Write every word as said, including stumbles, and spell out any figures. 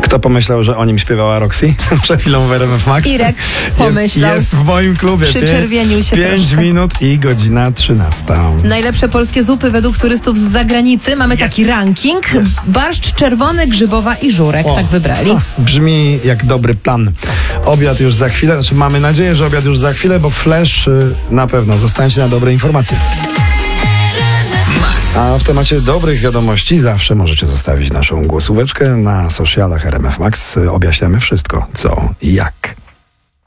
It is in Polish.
Kto pomyślał, że o nim śpiewała Roxy? Przed chwilą w R M F Max. Irek pomyślał. Jest, jest w moim klubie. Przyczerwienił się Pięć troszkę. minut i godzina trzynasta. Najlepsze polskie zupy według turystów z zagranicy. Mamy Yes. taki ranking. Yes. Barszcz czerwony, grzybowa i żurek. O. Tak wybrali. O, brzmi jak dobry plan. Obiad już za chwilę, znaczy mamy nadzieję, że obiad już za chwilę, bo flash y, na pewno. Zostańcie na dobre informacje. A w temacie dobrych wiadomości zawsze możecie zostawić naszą głosóweczkę na socialach R M F Max. Objaśniamy wszystko, co i jak.